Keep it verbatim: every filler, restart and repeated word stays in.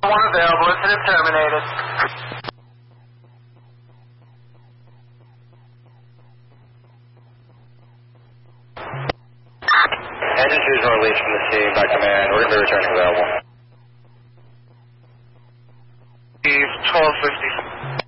One available, incident terminated. Engine two is released from the scene by command. We're going to be returning available. twelve fifty.